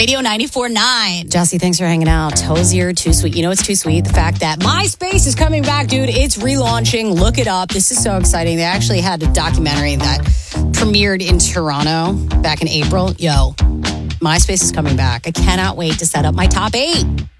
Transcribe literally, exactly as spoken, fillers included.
Radio ninety-four point nine. Jesse, thanks for hanging out. Tozier, Too Sweet. You know what's too sweet? The fact that MySpace is coming back, dude. It's relaunching. Look it up. This is so exciting. They actually had a documentary that premiered in Toronto back in April. Yo, MySpace is coming back. I cannot wait to set up my top eight.